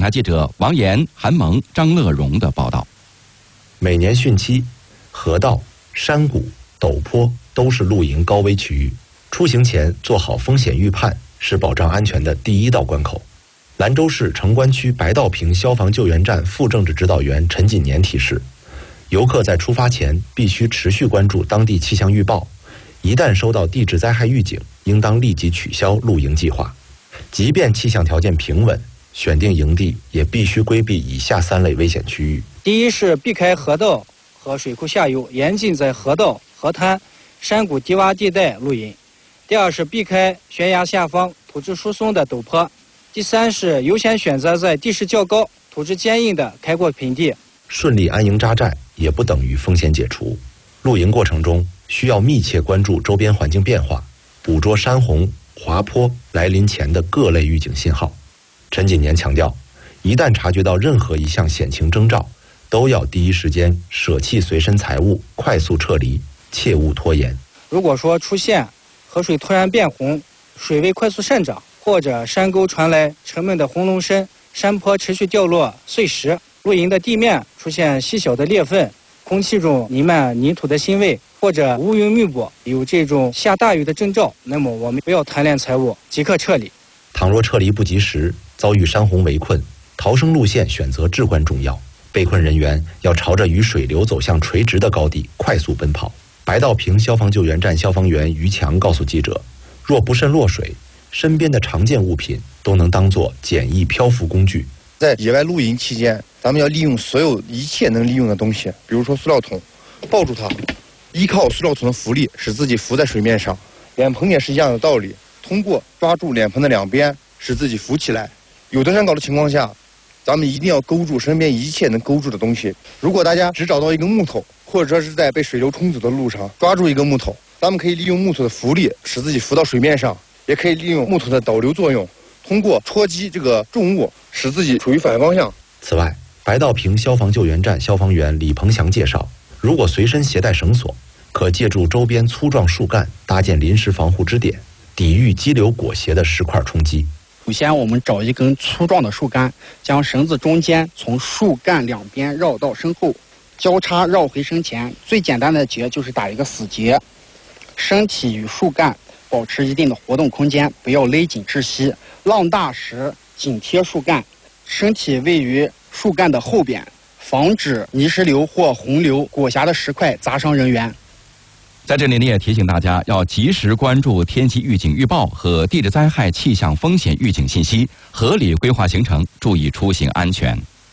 台记者王岩、韩萌、张乐荣的报道。 每年汛期，河道、山谷、陡坡都是露营高危区域，出行前做好风险预判是保障安全的第一道关口。兰州市城关区白道坪消防救援站副政治指导员陈锦年提示，游客在出发前必须持续关注当地气象预报，一旦收到地质灾害预警，应当立即取消露营计划。即便气象条件平稳，选定营地也必须规避以下3类危险区域。 第一是避开河道和水库下游，严禁在河道、河滩、山谷低洼地带露营。第二是避开悬崖下方土质疏松的陡坡。第三是优先选择在地势较高、土质坚硬的开阔平地。 顺利安营扎寨也不等于风险解除，露营过程中需要密切关注周边环境变化，捕捉山洪、滑坡来临前的各类预警信号。陈锦年强调，一旦察觉到任何一项险情征兆，都要第一时间舍弃随身财物，快速撤离，切勿拖延。 如果说出现河水突然变红、水位快速上涨，或者山沟传来沉闷的轰隆声，山坡持续掉落碎石，露营的地面出现细小的裂缝，空气中弥漫泥土的腥味，或者乌云密布，有这种下大雨的征兆，那么我们不要贪恋财物，即刻撤离。 倘若撤离不及时，遭遇山洪围困，逃生路线选择至关重要。被困人员要朝着与水流走向垂直的高地快速奔跑。白道坪消防救援站消防员于强告诉记者，若不慎落水，身边的常见物品都能当作简易漂浮工具。 在野外露营期间，咱们要利用所有一切能利用的东西，比如说塑料桶，抱住它，依靠塑料桶的浮力使自己浮在水面上。脸盆也是一样的道理，通过抓住脸盆的两边使自己浮起来。有登山岗的情况下，咱们一定要勾住身边一切能勾住的东西。如果大家只找到一根木头，或者说是在被水流冲走的路上抓住一根木头，咱们可以利用木头的浮力使自己浮到水面上，也可以利用木头的导流作用，通过戳击这个重物使自己处于反方向。 此外，白道坪消防救援站消防员李鹏祥介绍，如果随身携带绳索，可借助周边粗壮树干搭建临时防护支点，抵御激流裹挟的石块冲击。 首先我们找一根粗壮的树干，将绳子中间从树干两边绕到身后，交叉绕回身前。最简单的结就是打一个死结，身体与树干保持一定的活动空间，不要勒紧窒息。浪大时紧贴树干，身体位于树干的后边，防止泥石流或洪流裹挟的石块砸伤人员。 在这里呢，也提醒大家要及时关注天气预警预报和地质灾害气象风险预警信息，合理规划行程，注意出行安全。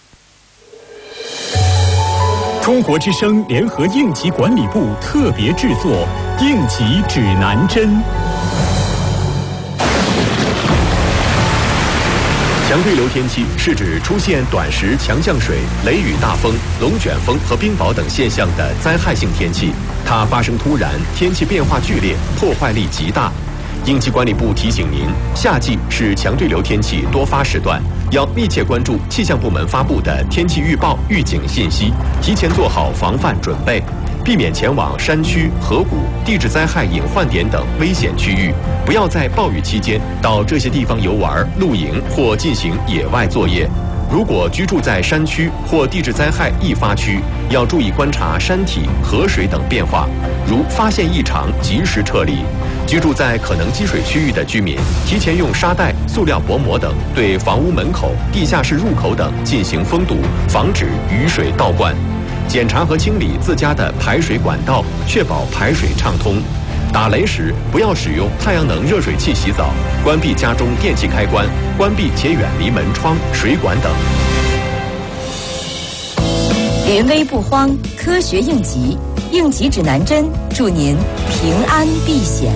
中国之声联合应急管理部特别制作《应急指南针》。强对流天气是指出现短时强降水、雷雨大风、龙卷风和冰雹等现象的灾害性天气，它发生突然，天气变化剧烈，破坏力极大。应急管理部提醒您，夏季是强对流天气多发时段，要密切关注气象部门发布的天气预报、预警信息，提前做好防范准备，避免前往山区、河谷、地质灾害隐患点等危险区域，不要在暴雨期间到这些地方游玩、露营或进行野外作业。如果居住在山区或地质灾害易发区，要注意观察山体、河水等变化，如发现异常及时撤离。居住在可能积水区域的居民，提前用沙袋、塑料薄膜等对房屋门口、地下室入口等进行封堵，防止雨水倒灌。检查和清理自家的排水管道，确保排水畅通。打雷时不要使用太阳能热水器洗澡，关闭家中电器开关，关闭且远离门窗、水管等。 临危不慌，科学应急，应急指南针，祝您平安避险。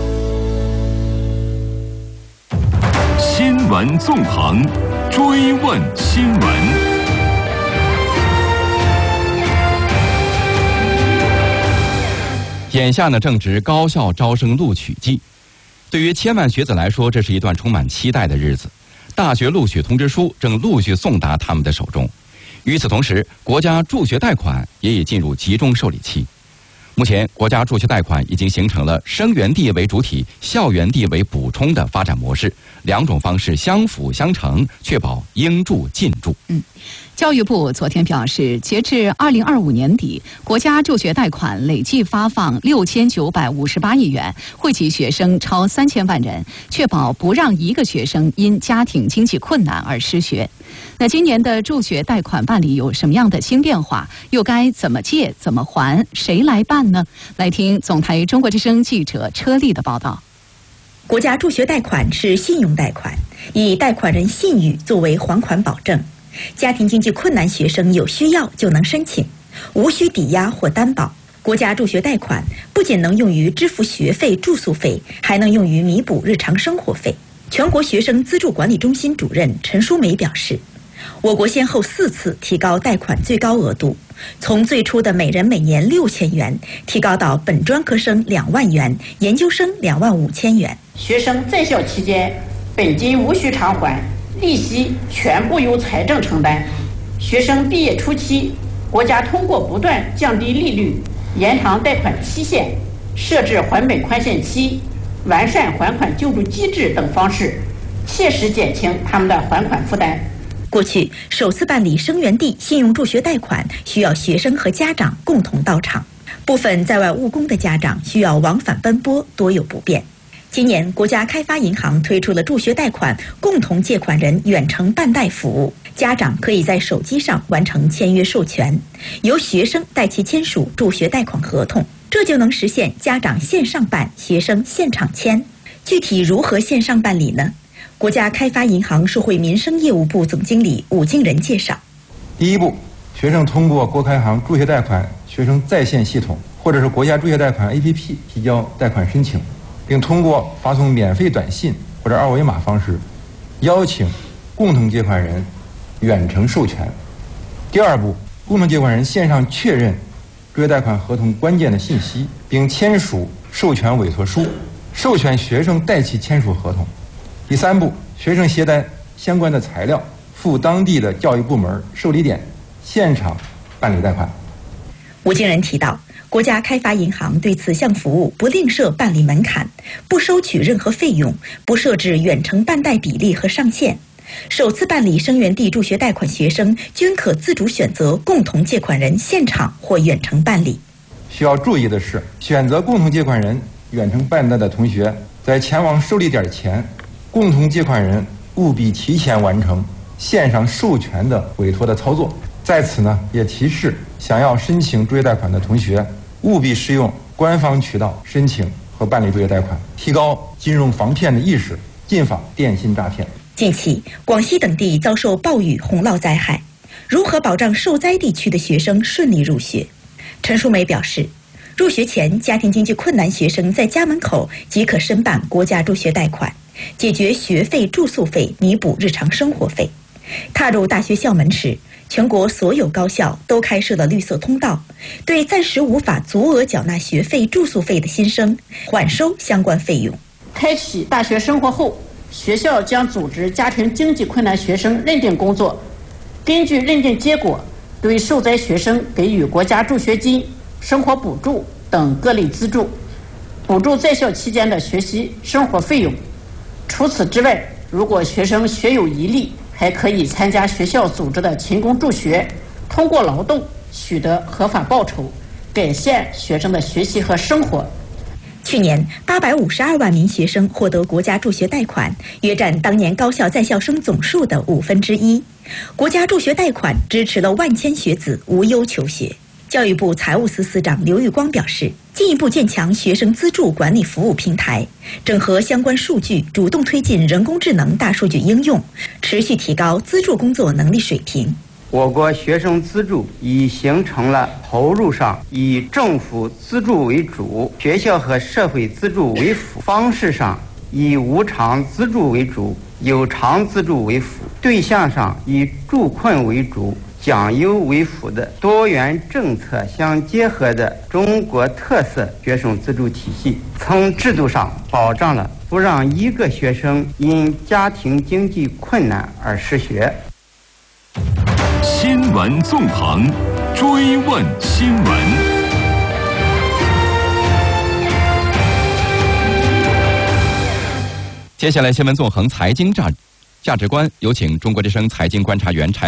新闻纵横，追问新闻。 眼下呢，正值高校招生录取季，对于千万学子来说，这是一段充满期待的日子。大学录取通知书正陆续送达他们的手中。与此同时，国家助学贷款也已进入集中受理期。 目前，国家助学贷款已经形成了生源地为主体、校园地为补充的发展模式，两种方式相辅相成，确保应助尽助。 教育部昨天表示，截至2025年底，国家助学贷款累计发放6958亿元，惠及学生超3000万人，确保不让一个学生因家庭经济困难而失学。那今年的助学贷款办理有什么样的新变化？又该怎么借、怎么还？谁来办呢？来听总台中国之声记者车丽的报道。 国家助学贷款是信用贷款，以贷款人信誉作为还款保证。家庭经济困难学生有需要就能申请，无需抵押或担保。国家助学贷款不仅能用于支付学费、住宿费，还能用于弥补日常生活费。全国学生资助管理中心主任陈淑梅表示，我国先后4次提高贷款最高额度，从最初的每人每年6000元，提高到本专科生2万元，研究生25000元。 学生在校期间，本金无需偿还，利息全部由财政承担。学生毕业初期，国家通过不断降低利率、延长贷款期限、设置还本宽限期、完善还款救助机制等方式，切实减轻他们的还款负担。 过去首次办理生源地信用助学贷款需要学生和家长共同到场，部分在外务工的家长需要往返奔波，多有不便。今年，国家开发银行推出了助学贷款共同借款人远程办贷服务，家长可以在手机上完成签约授权，由学生代其签署助学贷款合同，这就能实现家长线上办，学生现场签。具体如何线上办理呢？国家开发银行社会民生业务部总经理武敬仁介绍。 第一步，学生通过国开行助学贷款学生在线系统或者是国家助学贷款 APP 提交贷款申请，并通过发送免费短信或者2维码方式邀请共同借款人远程授权。第二步，共同借款人线上确认助学贷款合同关键的信息，并签署授权委托书，授权学生代其签署合同。第三步，学生携带相关的材料赴当地的教育部门受理点现场办理贷款。 武敬仁提到，国家开发银行对此项服务不另设办理门槛，不收取任何费用，不设置远程办贷比例和上限。首次办理生源地助学贷款学生均可自主选择共同借款人现场或远程办理。 需要注意的是，选择共同借款人远程办贷的同学，在前往受理点前，共同借款人务必提前完成线上授权的委托的操作。在此呢，也提示想要申请助学贷款的同学，务必使用官方渠道申请和办理助学贷款，提高金融防骗的意识，谨防电信诈骗。 近期，广西等地遭受暴雨洪涝灾害，如何保障受灾地区的学生顺利入学？陈淑梅表示，入学前家庭经济困难学生在家门口即可申办国家助学贷款，解决学费、住宿费，弥补日常生活费。踏入大学校门时，全国所有高校都开设了绿色通道，对暂时无法足额缴纳学费、住宿费的新生缓收相关费用。 开启大学生活后，学校将组织家庭经济困难学生认定工作，根据认定结果，对受灾学生给予国家助学金、生活补助等各类资助，补助在校期间的学习生活费用。除此之外，如果学生学有疑虑，还可以参加学校组织的勤工助学，通过劳动取得合法报酬，改善学生的学习和生活。 去年852万名学生获得国家助学贷款，约占当年高校在校生总数的1/5。国家助学贷款支持了万千学子无忧求学。教育部财务司司长刘玉光表示，进一步建强学生资助管理服务平台，整合相关数据，主动推进人工智能大数据应用，持续提高资助工作能力水平。 我国学生资助已形成了投入上以政府资助为主，学校和社会资助为辅，方式上以无偿资助为主，有偿资助为辅，对象上以助困为主，奖优为辅的多元政策相结合的中国特色学生资助体系，从制度上保障了不让一个学生因家庭经济困难而失学。 新闻纵横，追问新闻。 接下来新闻纵横财经价值观，有请中国之声财经观察员柴